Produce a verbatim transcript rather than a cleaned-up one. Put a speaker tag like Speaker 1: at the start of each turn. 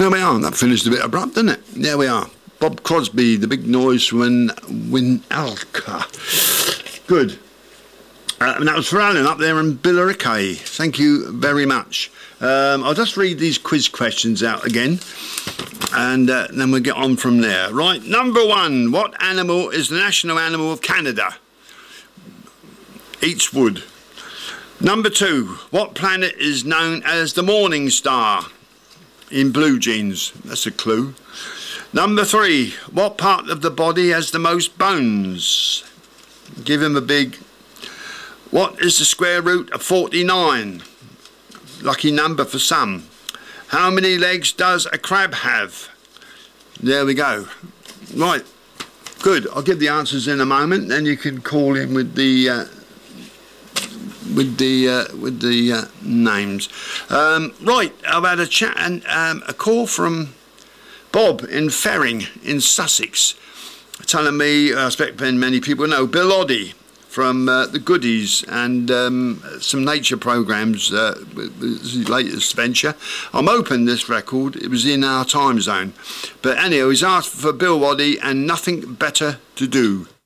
Speaker 1: There we are. That finished a bit abrupt, didn't it? There we are. Bob Crosby, The Big Noise when Winalka. Good. Uh, and that was for Alan up there in Billericay. Thank you very much. Um, I'll just read these quiz questions out again, and uh, then we'll get on from there. Right, number one. What animal is the national animal of Canada? Eats wood. Number two. What planet is known as the Morning Star? In blue jeans. That's a clue. Number three. What part of the body has the most bones? Give him a big... What is the square root of forty-nine? Lucky number for some. How many legs does a crab have? There we go. Right. Good. I'll give the answers in a moment. Then you can call in with the uh, with the uh, with the uh, names. Um, right. I've had a chat and um, a call from Bob in Ferring in Sussex, telling me, I expect many people know, Bill Oddie from uh, the Goodies and um, some nature programmes, uh, his latest venture. I'm open this record, it was in our time zone. But anyhow, he's asked for Bill Oddie and Nothing Better to Do.